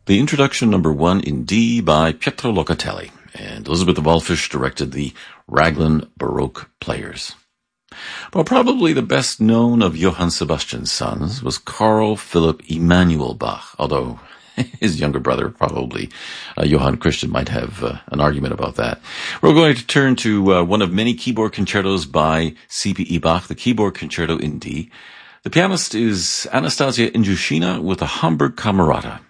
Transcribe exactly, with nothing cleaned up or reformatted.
The introduction number one in D by Pietro Locatelli, and Elizabeth Wallfisch directed the Raglan Baroque Players. Well, probably the best known of Johann Sebastian's sons was Carl Philipp Emanuel Bach, although his younger brother, probably uh, Johann Christian, might have uh, an argument about that. We're going to turn to uh, one of many keyboard concertos by C P E Bach, the Keyboard Concerto in D. The pianist is Anastasia Injushina with the Hamburg Camerata.